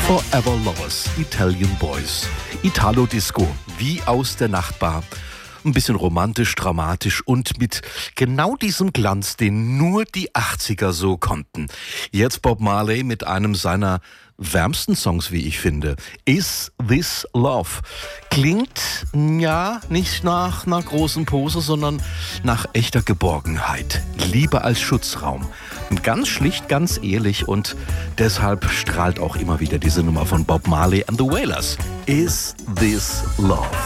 Forever Lovers, Italian Boys. Italo-Disco, wie aus der Nachtbar. Ein bisschen romantisch, dramatisch und mit genau diesem Glanz, den nur die 80er so konnten. Jetzt Bob Marley mit einem seiner wärmsten Songs, wie ich finde. Is This Love? Klingt, ja, nicht nach einer großen Pose, sondern nach echter Geborgenheit. Liebe als Schutzraum. Ganz schlicht, ganz ehrlich und deshalb strahlt auch immer wieder diese Nummer von Bob Marley and the Wailers. Is This Love?